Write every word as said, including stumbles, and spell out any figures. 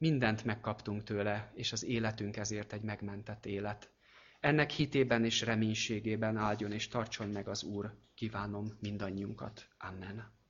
Mindent megkaptunk tőle, és az életünk ezért egy megmentett élet. Ennek hitében és reménységében áldjon és tartson meg az Úr. Kívánom mindannyiunkat. Amen.